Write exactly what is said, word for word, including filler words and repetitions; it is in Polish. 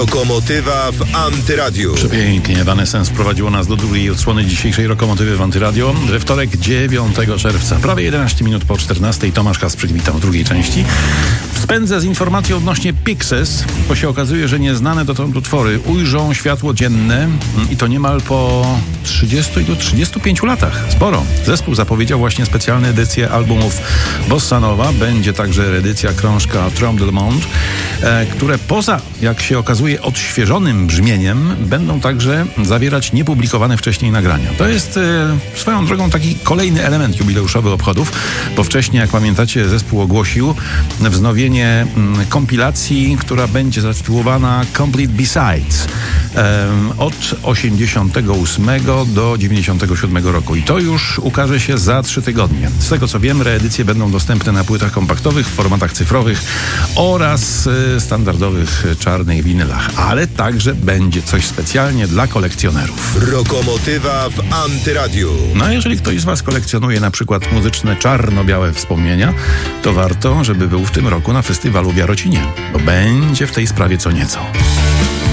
Rokomotywa w Antyradiu. Przepięknie. Evanescence prowadziło nas do drugiej odsłony dzisiejszej Rokomotywy w Antyradio. We wtorek, dziewiątego czerwca, prawie jedenaście minut po czternastej, Tomasz Kasprzyk witam w drugiej części. Spędzę z informacją odnośnie Pixies, bo się okazuje, że nieznane dotąd utwory ujrzą światło dzienne i to niemal po trzydziestu do trzydziestu pięciu latach. Sporo. Zespół zapowiedział właśnie specjalne edycje albumów Bossa Nova. Będzie także reedycja krążka Trompe le Monde, e, które poza, jak się okazuje, odświeżonym brzmieniem będą także zawierać niepublikowane wcześniej nagrania. To jest e, swoją drogą taki kolejny element jubileuszowych obchodów, bo wcześniej, jak pamiętacie, zespół ogłosił wznowienie m, kompilacji, która będzie zatytułowana Complete B-Sides e, od osiemdziesiątego ósmego do dziewięćdziesiątego siódmego roku. I to już ukaże się za trzy tygodnie. Z tego co wiem, reedycje będą dostępne na płytach kompaktowych, w formatach cyfrowych oraz e, standardowych czarnych winylach. Ale także będzie coś specjalnie dla kolekcjonerów. Rokomotywa w Antyradiu. No a jeżeli ktoś z Was kolekcjonuje na przykład muzyczne czarno-białe wspomnienia, to warto, żeby był w tym roku na festiwalu w Jarocinie, bo będzie w tej sprawie co nieco.